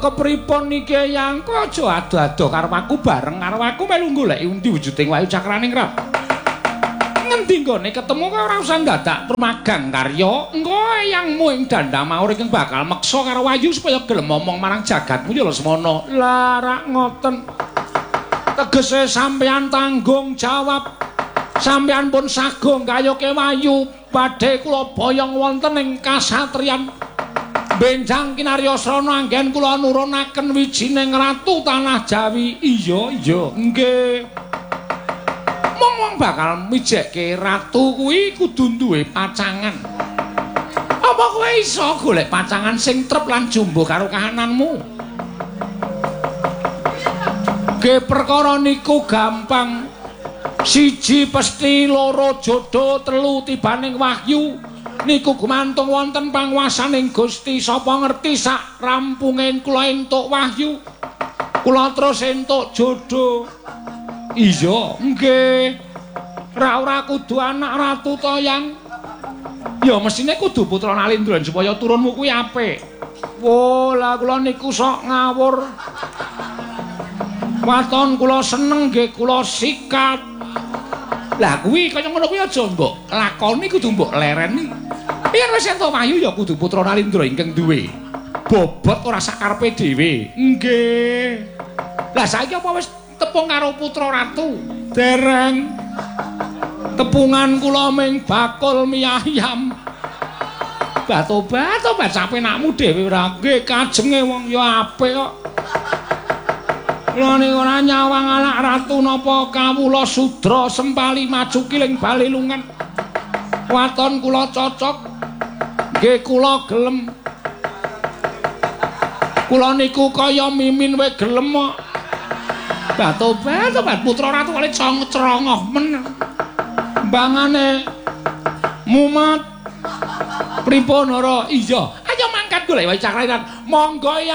kepripun niki Yang kowe aja ado-ado karo aku bareng karo aku melu goleki undi wujuding Wayu Cakraning Rap. Ngendi nggone ketemu kowe ora usah dadak permagang karya. Engko Eyangmu ing Dandamaur iki bakal meksa karo Wayu supaya gelem ngomong marang jagatmu ya Lesmana. Lah rak ngoten. Tegese sampeyan tanggung jawab. Sampeyan pun sagung kayake Wayu badhe kula boyong wonten ing kasatriyan Benjang Kinaryasrana anggen kula nurunaken wijining ratu tanah Jawi. Iya, nggih. Mong bakal mijekke ratu kuwi kudu duwe pacangan. Apa kowe iso golek pacangan sing trep lan jumbo karo kahananmu? Ge perkara niku gampang. Siji pesti, loro jodoh, telu tibaning wahyu. Niku gumantung wonten panguwasaning Gusti. Sapa ngerti sak rampunging kula entuk wahyu, kula terus entuk jodoh. Iya, nggih. Ora kudu anak ratu to Yang. Ya mesine kudu putra Nalindra supaya turunmu kuwi apik. Wo, lah kula niku sok ngawur. Waton kula seneng nggih kula sikat. Lah kuwi kaya ngono kuwi aja mbok lakoni kudu mbok lereni. Yen wis entuk wahyu ya kudu putra Nalindra ingkang duwe. Bobot ora sakarepe dhewe. Nggih. Lah saiki apa wis tepung karo putra ratu? Dereng. Tepungan kula ming bakul miyayam. Batobat sampe nakmu dhewe ora nggih kajenge wong ya apik kok. Kula ning ora nyawang anak ratu napa kawula sudra sempali maju kiling balelungan. Waton kula cocok. Nggih kula gelem. Kula niku kaya mimin wae gelem kok. Batobat putra ratu kali crongoh men. Bangane mumat pripun ora? Iya. Ayo mangkat golek Wayu Cakraning. Monggo ya.